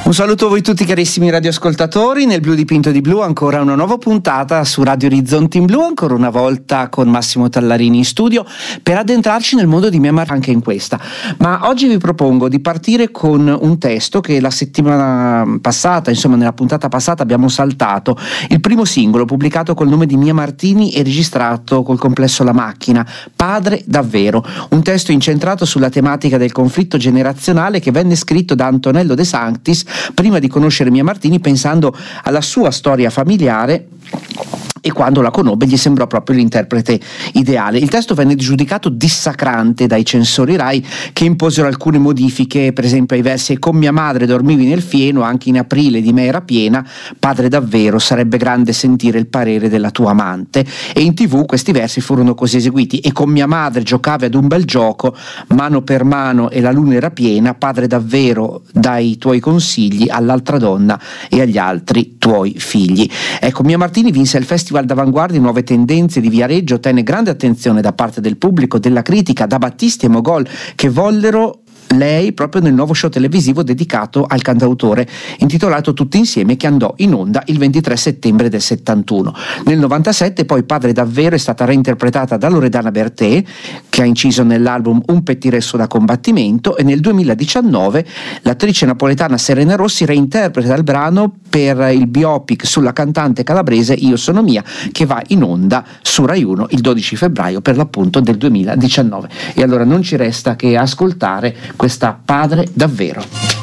Un saluto a voi tutti carissimi radioascoltatori. Nel Blu dipinto di blu ancora una nuova puntata su Radio Orizzonti in Blu, ancora una volta con Massimo Tallarini in studio per addentrarci nel mondo di Mia Martini anche in questa. Ma oggi vi propongo di partire con un testo che la settimana passata, insomma nella puntata passata abbiamo saltato, il primo singolo pubblicato col nome di Mia Martini e registrato col complesso La Macchina, Padre davvero, un testo incentrato sulla tematica del conflitto generazionale che venne scritto da Antonello De Sanctis prima di conoscere Mia Martini, pensando alla sua storia familiare, e quando la conobbe gli sembrò proprio l'interprete ideale. Il testo venne giudicato dissacrante dai censori Rai, che imposero alcune modifiche, per esempio ai versi: con mia madre dormivi nel fieno, anche in aprile di me era piena, padre davvero sarebbe grande sentire il parere della tua amante. E in TV questi versi furono così eseguiti: e con mia madre giocavi ad un bel gioco, mano per mano e la luna era piena, padre davvero dai tuoi consigli all'altra donna e agli altri tuoi figli. Ecco, Mia Martini vinse il Festival d'Avanguardia Nuove Tendenze di Viareggio, ottenne grande attenzione da parte del pubblico, della critica, da Battisti e Mogol, che vollero lei proprio nel nuovo show televisivo dedicato al cantautore, intitolato Tutti insieme, che andò in onda il 23 settembre del 71. Nel 97 poi Padre davvero è stata reinterpretata da Loredana Bertè, che ha inciso nell'album Un pettiresso da combattimento, e nel 2019 l'attrice napoletana Serena Rossi reinterpreta il brano per il biopic sulla cantante calabrese Io sono mia, che va in onda su Rai 1 il 12 febbraio per l'appunto del 2019. E allora non ci resta che ascoltare questa Padre davvero.